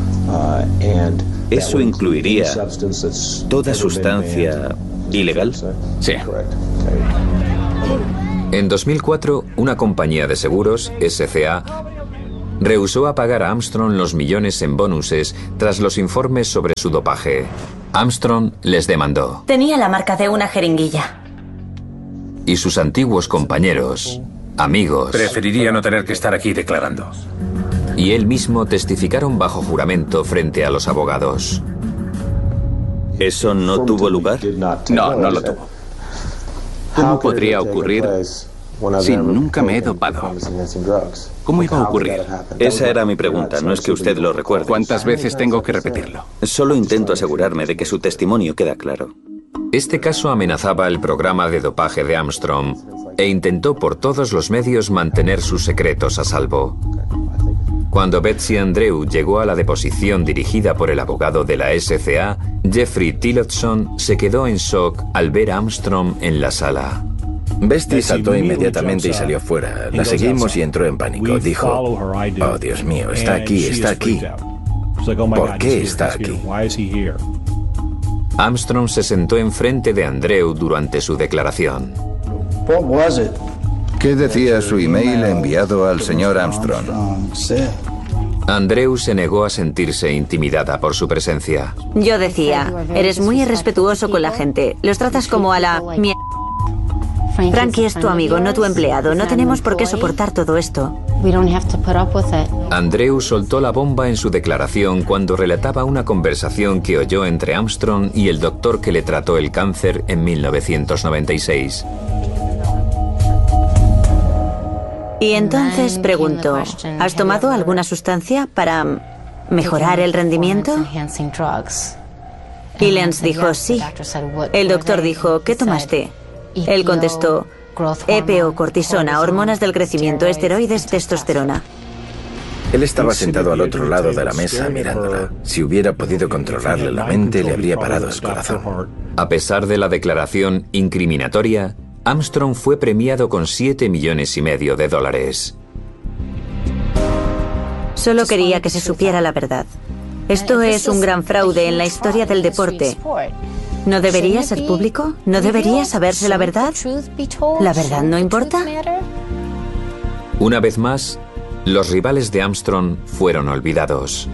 ¿Eso incluiría toda sustancia ilegal? Sí. En dos mil cuatro, una compañía de seguros, S C A, rehusó a pagar a Armstrong los millones en bonuses tras los informes sobre su dopaje. Armstrong les demandó. Tenía la marca de una jeringuilla. Y sus antiguos compañeros, amigos... Preferiría no tener que estar aquí declarando. Y él mismo testificaron bajo juramento frente a los abogados. ¿Eso no tuvo lugar? No, no lo tuvo. ¿Cómo podría ocurrir si nunca me he dopado? ¿Cómo iba a ocurrir? Esa era mi pregunta, no es que usted lo recuerde. ¿Cuántas veces tengo que repetirlo? Solo intento asegurarme de que su testimonio queda claro. Este caso amenazaba el programa de dopaje de Armstrong e intentó por todos los medios mantener sus secretos a salvo. Cuando Betsy Andreu llegó a la deposición dirigida por el abogado de la S C A, Jeffrey Tillotson se quedó en shock al ver a Armstrong en la sala. Betsy saltó inmediatamente y salió fuera. La seguimos y entró en pánico. Dijo, oh Dios mío, está aquí, está aquí. ¿Por qué está aquí? Armstrong se sentó enfrente de Andreu durante su declaración. ¿Qué decía su email enviado al señor Armstrong? Andreu se negó a sentirse intimidada por su presencia. Yo decía, eres muy irrespetuoso con la gente. Los tratas como a la mierda. Frankie es tu amigo, no tu empleado. No tenemos por qué soportar todo esto. Andreu soltó la bomba en su declaración cuando relataba una conversación que oyó entre Armstrong y el doctor que le trató el cáncer en mil novecientos noventa y seis. Y entonces preguntó, ¿has tomado alguna sustancia para mejorar el rendimiento? Y Lance dijo, sí. El doctor dijo, ¿qué tomaste? Él contestó, E P O, cortisona, hormonas del crecimiento, esteroides, testosterona. Él estaba sentado al otro lado de la mesa mirándola. Si hubiera podido controlarle la mente, le habría parado el corazón. A pesar de la declaración incriminatoria, Armstrong fue premiado con siete millones y medio de dólares. Solo quería que se supiera la verdad. Esto es un gran fraude en la historia del deporte. ¿No debería ser público? ¿No debería saberse la verdad? ¿La verdad no importa? Una vez más, los rivales de Armstrong fueron olvidados.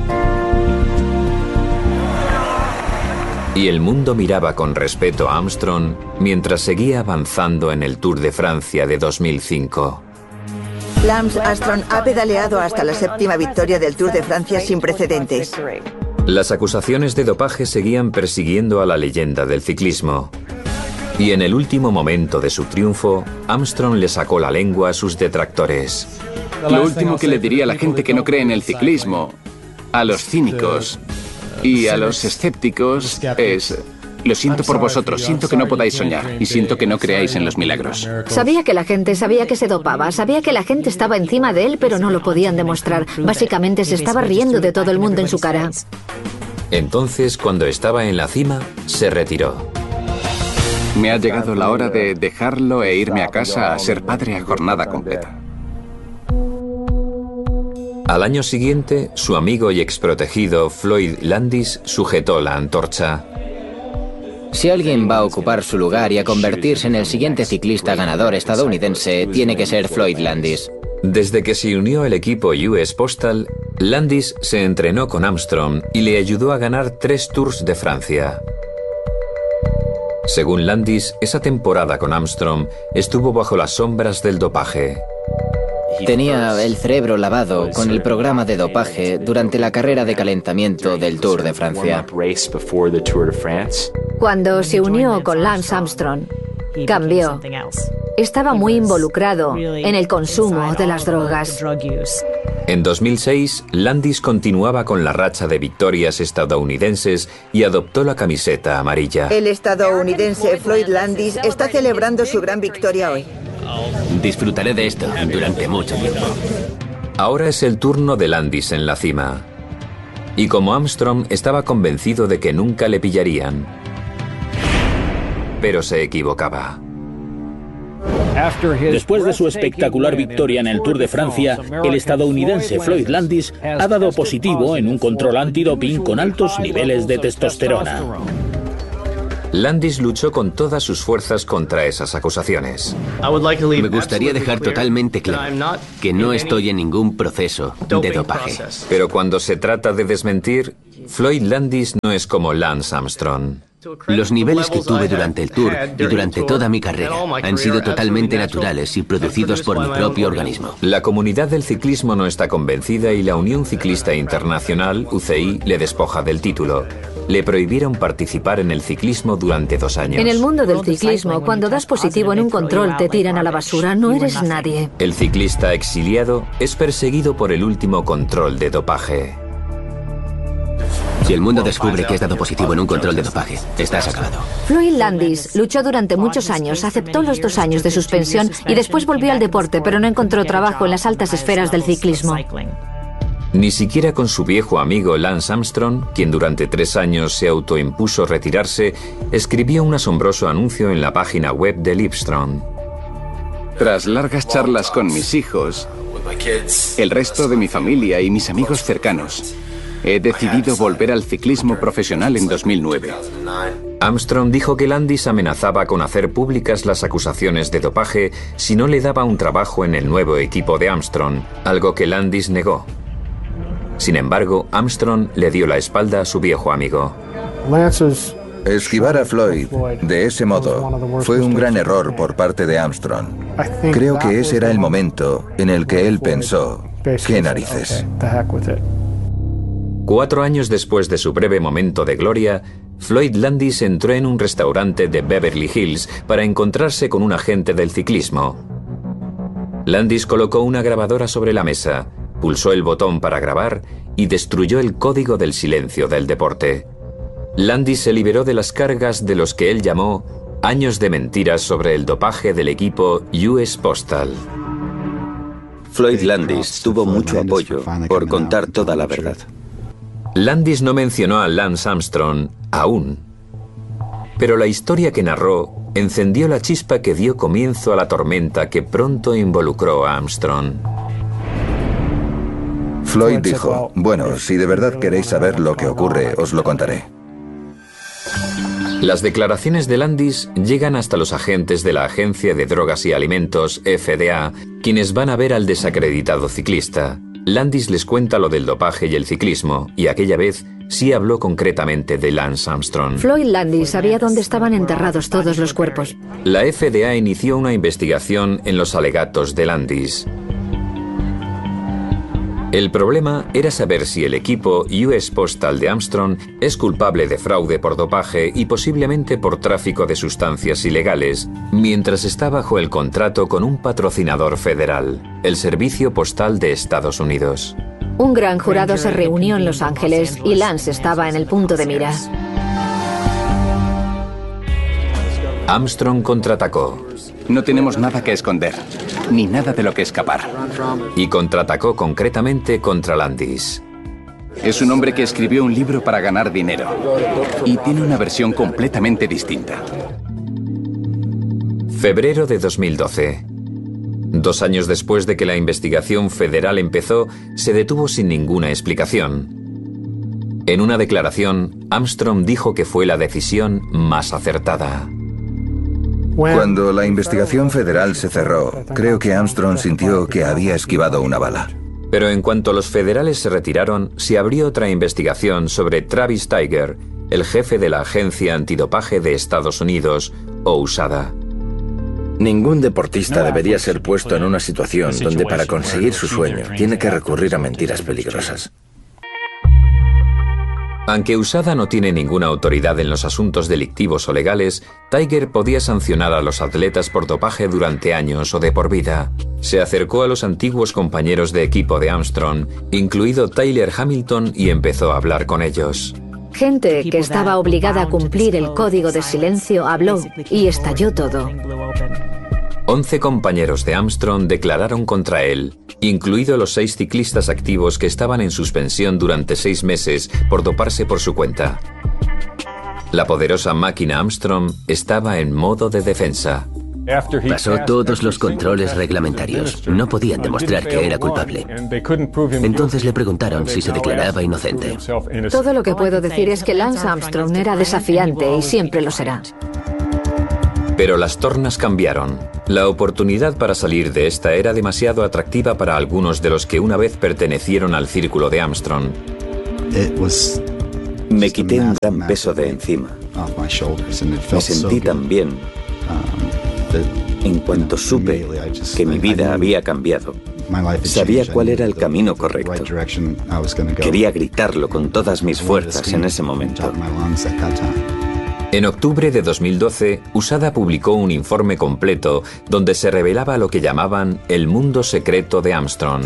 Y el mundo miraba con respeto a Armstrong mientras seguía avanzando en el Tour de Francia de dos mil cinco. Lance Armstrong ha pedaleado hasta la séptima victoria del Tour de Francia sin precedentes. Las acusaciones de dopaje seguían persiguiendo a la leyenda del ciclismo. Y en el último momento de su triunfo, Armstrong le sacó la lengua a sus detractores. Lo último que le diría a la gente que no cree en el ciclismo, a los cínicos y a los escépticos es: lo siento por vosotros, siento que no podáis soñar y siento que no creáis en los milagros. Sabía que la gente sabía que se dopaba, sabía que la gente estaba encima de él, pero no lo podían demostrar. Básicamente se estaba riendo de todo el mundo en su cara. Entonces, cuando estaba en la cima, se retiró. Me ha llegado la hora de dejarlo e irme a casa a ser padre a jornada completa. Al año siguiente, su amigo y exprotegido Floyd Landis sujetó la antorcha. Si alguien va a ocupar su lugar y a convertirse en el siguiente ciclista ganador estadounidense, tiene que ser Floyd Landis. Desde que se unió al equipo U S Postal, Landis se entrenó con Armstrong y le ayudó a ganar tres Tours de Francia. Según Landis, esa temporada con Armstrong estuvo bajo las sombras del dopaje. Tenía el cerebro lavado con el programa de dopaje durante la carrera de calentamiento del Tour de Francia. Cuando se unió con Lance Armstrong, cambió. Estaba muy involucrado en el consumo de las drogas. En dos mil seis, Landis continuaba con la racha de victorias estadounidenses y adoptó la camiseta amarilla. El estadounidense Floyd Landis está celebrando su gran victoria hoy. Disfrutaré de esto durante mucho tiempo. Ahora es el turno de Landis en la cima. Y como Armstrong estaba convencido de que nunca le pillarían. Pero se equivocaba. Después de su espectacular victoria en el Tour de Francia, el estadounidense Floyd Landis ha dado positivo en un control antidoping con altos niveles de testosterona. Landis luchó con todas sus fuerzas contra esas acusaciones. Me gustaría dejar totalmente claro que no estoy en ningún proceso de dopaje. Pero cuando se trata de desmentir, Floyd Landis no es como Lance Armstrong. Los niveles que tuve durante el Tour y durante toda mi carrera han sido totalmente naturales y producidos por mi propio organismo. La comunidad del ciclismo no está convencida y la Unión Ciclista Internacional, U C I, le despoja del título. Le prohibieron participar en el ciclismo durante dos años. En el mundo del ciclismo, cuando das positivo en un control, te tiran a la basura. No eres nadie. El ciclista exiliado es perseguido por el último control de dopaje. Si el mundo descubre que has dado positivo en un control de dopaje, estás acabado. Floyd Landis luchó durante muchos años, aceptó los dos años de suspensión y después volvió al deporte, pero no encontró trabajo en las altas esferas del ciclismo. Ni siquiera con su viejo amigo Lance Armstrong, quien durante tres años se autoimpuso retirarse, escribió un asombroso anuncio en la página web de Livestrong. Tras largas charlas con mis hijos, el resto de mi familia y mis amigos cercanos, he decidido volver al ciclismo profesional en dos mil nueve. Armstrong dijo que Landis amenazaba con hacer públicas las acusaciones de dopaje si no le daba un trabajo en el nuevo equipo de Armstrong, algo que Landis negó. Sin embargo, Armstrong le dio la espalda a su viejo amigo. Esquivar a Floyd de ese modo fue un gran error por parte de Armstrong. Creo que ese era el momento en el que él pensó, ¿qué narices? Cuatro años después de su breve momento de gloria, Floyd Landis entró en un restaurante de Beverly Hills para encontrarse con un agente del ciclismo. Landis colocó una grabadora sobre la mesa, pulsó el botón para grabar y destruyó el código del silencio del deporte. Landis se liberó de las cargas de los que él llamó años de mentiras sobre el dopaje del equipo U S Postal. Floyd Landis tuvo mucho apoyo por contar toda la verdad. Landis no mencionó a Lance Armstrong aún, pero la historia que narró encendió la chispa que dio comienzo a la tormenta que pronto involucró a Armstrong. Floyd dijo, bueno, si de verdad queréis saber lo que ocurre, os lo contaré. Las declaraciones de Landis llegan hasta los agentes de la Agencia de Drogas y Alimentos, F D A, quienes van a ver al desacreditado ciclista. Landis les cuenta lo del dopaje y el ciclismo, y aquella vez sí habló concretamente de Lance Armstrong. Floyd Landis sabía dónde estaban enterrados todos los cuerpos. La F D A inició una investigación en los alegatos de Landis. El problema era saber si el equipo U S Postal de Armstrong es culpable de fraude por dopaje y posiblemente por tráfico de sustancias ilegales, mientras está bajo el contrato con un patrocinador federal, el Servicio Postal de Estados Unidos. Un gran jurado se reunió en Los Ángeles y Lance estaba en el punto de mira. Armstrong contraatacó. No tenemos nada que esconder, ni nada de lo que escapar. Y contraatacó concretamente contra Landis. Es un hombre que escribió un libro para ganar dinero. Y tiene una versión completamente distinta. Febrero de dos mil doce. Dos años después de que la investigación federal empezó, se detuvo sin ninguna explicación. En una declaración, Armstrong dijo que fue la decisión más acertada. Cuando la investigación federal se cerró, creo que Armstrong sintió que había esquivado una bala. Pero en cuanto los federales se retiraron, se abrió otra investigación sobre Travis Tiger, el jefe de la Agencia Antidopaje de Estados Unidos, o U S A D A. Ningún deportista debería ser puesto en una situación donde para conseguir su sueño tiene que recurrir a mentiras peligrosas. Aunque U S A D A no tiene ninguna autoridad en los asuntos delictivos o legales, Tiger podía sancionar a los atletas por dopaje durante años o de por vida. Se acercó a los antiguos compañeros de equipo de Armstrong, incluido Tyler Hamilton, y empezó a hablar con ellos. Gente que estaba obligada a cumplir el código de silencio habló y estalló todo. Once compañeros de Armstrong declararon contra él, incluidos los seis ciclistas activos que estaban en suspensión durante seis meses por doparse por su cuenta. La poderosa máquina Armstrong estaba en modo de defensa. Pasó todos los controles reglamentarios. No podían demostrar que era culpable. Entonces le preguntaron si se declaraba inocente. Todo lo que puedo decir es que Lance Armstrong era desafiante y siempre lo será. Pero las tornas cambiaron. La oportunidad para salir de esta era demasiado atractiva para algunos de los que una vez pertenecieron al círculo de Armstrong. Me quité un gran peso de encima. Me sentí tan bien. En cuanto supe que mi vida había cambiado, sabía cuál era el camino correcto. Quería gritarlo con todas mis fuerzas en ese momento. En octubre de dos mil doce, U S A D A publicó un informe completo donde se revelaba lo que llamaban el mundo secreto de Armstrong.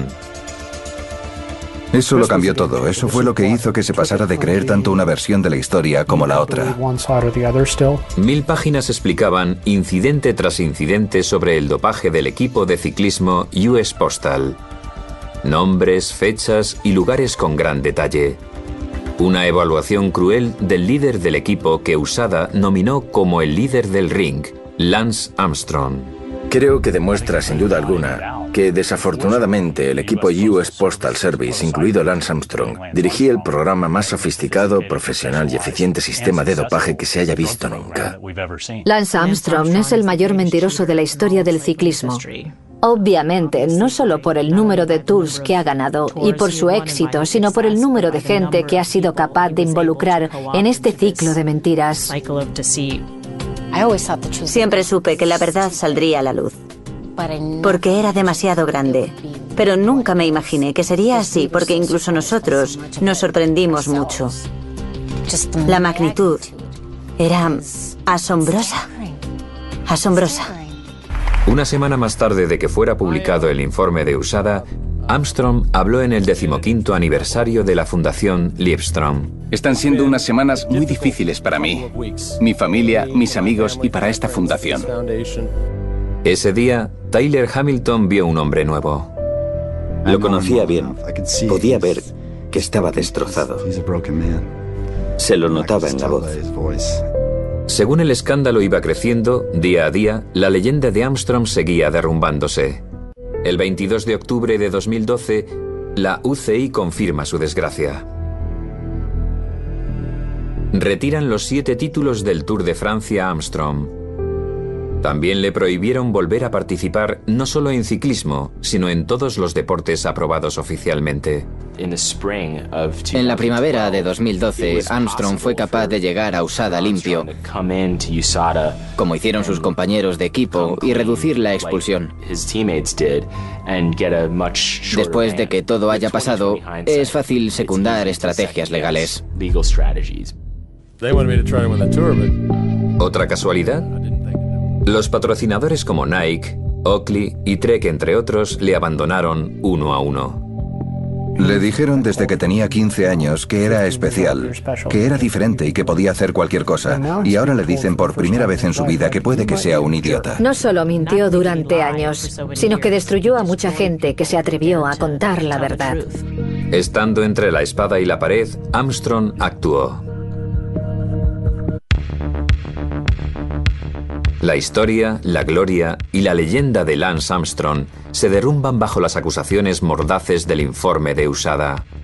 Eso lo cambió todo. Eso fue lo que hizo que se pasara de creer tanto una versión de la historia como la otra. Mil páginas explicaban incidente tras incidente sobre el dopaje del equipo de ciclismo U S Postal. Nombres, fechas y lugares con gran detalle. Una evaluación cruel del líder del equipo que U S A D A nominó como el líder del ring, Lance Armstrong. Creo que demuestra sin duda alguna que desafortunadamente el equipo U S Postal Service, incluido Lance Armstrong, dirigía el programa más sofisticado, profesional y eficiente sistema de dopaje que se haya visto nunca. Lance Armstrong es el mayor mentiroso de la historia del ciclismo. Obviamente, no solo por el número de tours que ha ganado y por su éxito, sino por el número de gente que ha sido capaz de involucrar en este ciclo de mentiras. Siempre supe que la verdad saldría a la luz, porque era demasiado grande. Pero nunca me imaginé que sería así, porque incluso nosotros nos sorprendimos mucho. La magnitud era asombrosa. Asombrosa. Una semana más tarde de que fuera publicado el informe de U S A D A, Armstrong habló en el decimoquinto aniversario de la Fundación Livestrong. Están siendo unas semanas muy difíciles para mí, mi familia, mis amigos y para esta fundación. Ese día, Tyler Hamilton vio un hombre nuevo. Lo conocía bien. Podía ver que estaba destrozado. Se lo notaba en la voz. Según el escándalo iba creciendo, día a día, la leyenda de Armstrong seguía derrumbándose. El veintidós de octubre de dos mil doce, la U C I confirma su desgracia. Retiran los siete títulos del Tour de Francia a Armstrong. También le prohibieron volver a participar no solo en ciclismo, sino en todos los deportes aprobados oficialmente. En la primavera de dos mil doce, Armstrong fue capaz de llegar a U S A D A limpio, como hicieron sus compañeros de equipo, y reducir la expulsión. Después de que todo haya pasado, es fácil secundar estrategias legales. ¿Otra casualidad? Los patrocinadores como Nike, Oakley y Trek, entre otros, le abandonaron uno a uno. Le dijeron desde que tenía quince años que era especial, que era diferente y que podía hacer cualquier cosa. Y ahora le dicen por primera vez en su vida que puede que sea un idiota. No solo mintió durante años, sino que destruyó a mucha gente que se atrevió a contar la verdad. Estando entre la espada y la pared, Armstrong actuó. La historia, la gloria y la leyenda de Lance Armstrong se derrumban bajo las acusaciones mordaces del informe de U S A D A.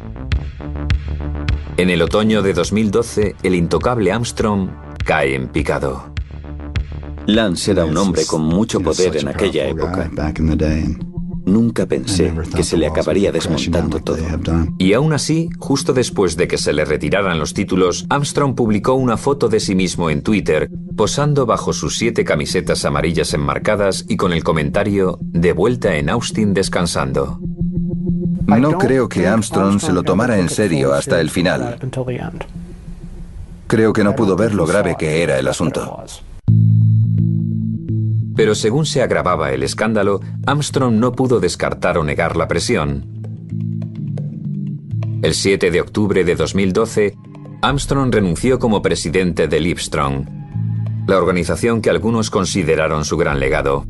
En el otoño de dos mil doce, el intocable Armstrong cae en picado. Lance era un hombre con mucho poder en aquella época. Nunca pensé que se le acabaría desmontando todo. Y aún así, justo después de que se le retiraran los títulos, Armstrong publicó una foto de sí mismo en Twitter, posando bajo sus siete camisetas amarillas enmarcadas y con el comentario "de vuelta en Austin descansando". No creo que Armstrong se lo tomara en serio hasta el final. Creo que no pudo ver lo grave que era el asunto. Pero según se agravaba el escándalo, Armstrong no pudo descartar o negar la presión. El siete de octubre de dos mil doce, Armstrong renunció como presidente de Livestrong, la organización que algunos consideraron su gran legado.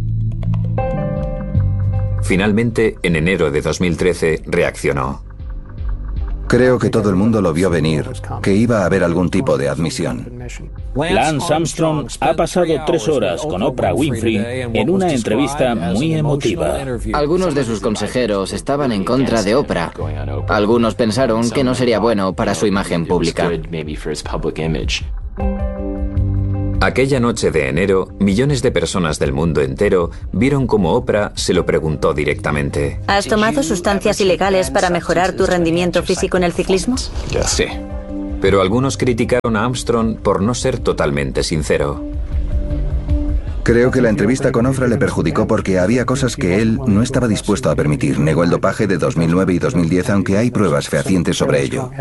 Finalmente, en enero de dos mil trece, reaccionó. Creo que todo el mundo lo vio venir, que iba a haber algún tipo de admisión. Lance Armstrong ha pasado tres horas con Oprah Winfrey en una entrevista muy emotiva. Algunos de sus consejeros estaban en contra de Oprah. Algunos pensaron que no sería bueno para su imagen pública. Aquella noche de enero, millones de personas del mundo entero vieron cómo Oprah se lo preguntó directamente. ¿Has tomado sustancias ilegales para mejorar tu rendimiento físico en el ciclismo? Sí. Pero algunos criticaron a Armstrong por no ser totalmente sincero. Creo que la entrevista con Oprah le perjudicó porque había cosas que él no estaba dispuesto a permitir. Negó el dopaje de dos mil nueve y dos mil diez, aunque hay pruebas fehacientes sobre ello.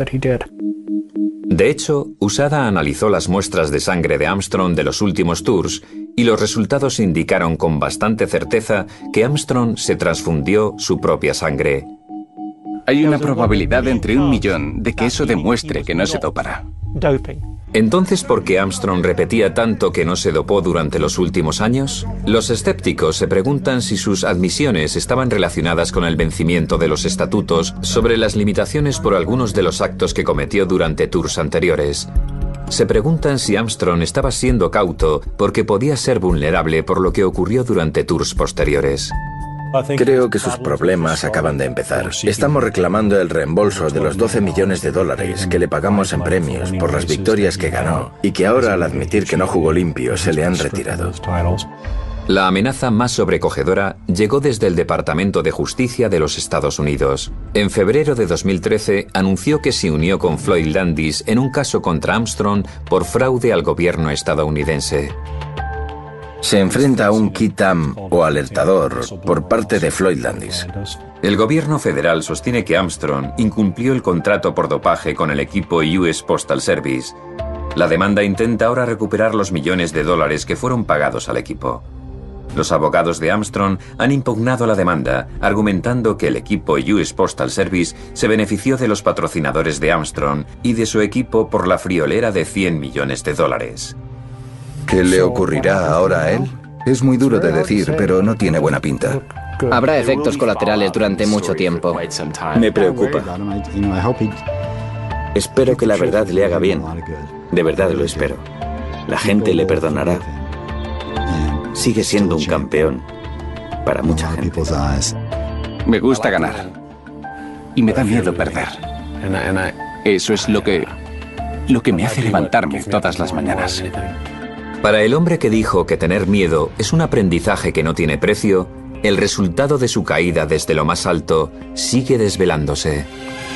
De hecho, U S A D A analizó las muestras de sangre de Armstrong de los últimos tours y los resultados indicaron con bastante certeza que Armstrong se transfundió su propia sangre. Hay una probabilidad entre un millón de que eso demuestre que no se dopará. Entonces, ¿por qué Armstrong repetía tanto que no se dopó durante los últimos años? Los escépticos se preguntan si sus admisiones estaban relacionadas con el vencimiento de los estatutos sobre las limitaciones por algunos de los actos que cometió durante tours anteriores. Se preguntan si Armstrong estaba siendo cauto porque podía ser vulnerable por lo que ocurrió durante tours posteriores. Creo que sus problemas acaban de empezar. Estamos reclamando el reembolso de los doce millones de dólares que le pagamos en premios por las victorias que ganó y que ahora, al admitir que no jugó limpio, se le han retirado. La amenaza más sobrecogedora llegó desde el Departamento de Justicia de los Estados Unidos. En febrero de dos mil trece anunció que se unió con Floyd Landis en un caso contra Armstrong por fraude al gobierno estadounidense. Se enfrenta a un Qui-Tam o alertador por parte de Floyd Landis. El gobierno federal sostiene que Armstrong incumplió el contrato por dopaje con el equipo U S Postal Service. La demanda intenta ahora recuperar los millones de dólares que fueron pagados al equipo. Los abogados de Armstrong han impugnado la demanda, argumentando que el equipo U S Postal Service se benefició de los patrocinadores de Armstrong y de su equipo por la friolera de cien millones de dólares. ¿Qué le ocurrirá ahora a él? Es muy duro de decir, pero no tiene buena pinta. Habrá efectos colaterales durante mucho tiempo. Me preocupa. Espero que la verdad le haga bien. De verdad lo espero. La gente le perdonará. Sigue siendo un campeón para mucha gente. Me gusta ganar. Y me da miedo perder. Eso es lo que... lo que me hace levantarme todas las mañanas. Para el hombre que dijo que tener miedo es un aprendizaje que no tiene precio, el resultado de su caída desde lo más alto sigue desvelándose.